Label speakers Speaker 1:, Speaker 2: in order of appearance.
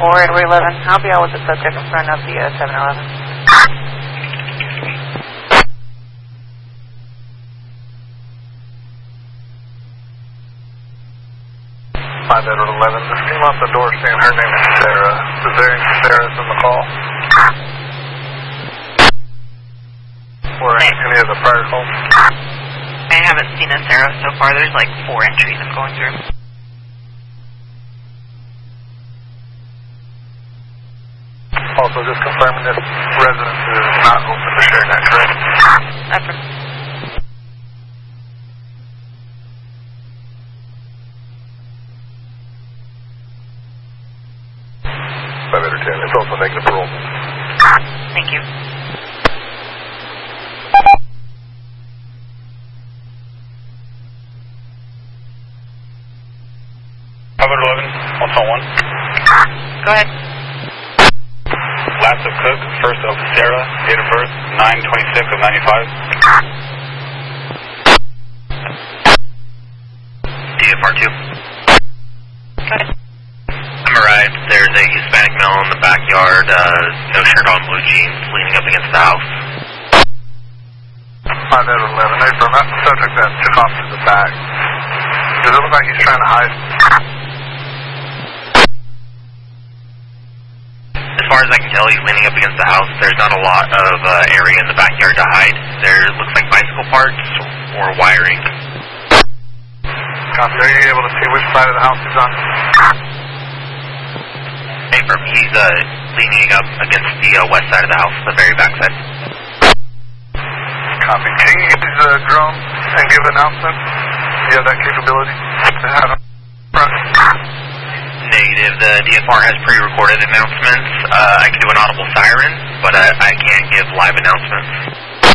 Speaker 1: 4, Edward 11. I'll be out with the subject in front of the 7-Eleven.
Speaker 2: 5 Edward 11. The team off the door saying her name is Sarah. Is there any Sarahs in the call? Or any of the prior calls?
Speaker 1: I haven't seen a Sarah so far. There's like 4 entries I'm going through.
Speaker 2: Also, just confirming this residence is not open to sharing that, correct?
Speaker 1: That's
Speaker 2: 5 out of 10. It's also negative parole.
Speaker 1: Thank you.
Speaker 2: Edward 11, what's on 1?
Speaker 1: Go ahead.
Speaker 2: Last of Cook, first of Sarah, date of birth 9/26 of 95.
Speaker 3: DFR 2.
Speaker 1: Go ahead.
Speaker 3: I'm arrived. There's a Hispanic male in the backyard, no shirt on, blue jeans, leaning up against the house.
Speaker 2: 5 Edward 11. Hey, bro, that's the subject that took off to the back. Does it look like he's trying to hide?
Speaker 3: As far as I can tell, he's leaning up against the house. There's not a lot of area in the backyard to hide. There looks like bicycle parts or wiring.
Speaker 2: Copy. Are you able to see which side of the house he's on?
Speaker 3: He's leaning up against the west side of the house, the very back side.
Speaker 2: Copy. Can you use the drone and give announcements? Do you have that capability to have a front?
Speaker 3: Negative. The DFR has pre-recorded announcements. I can do an audible siren, but I can't give live announcements.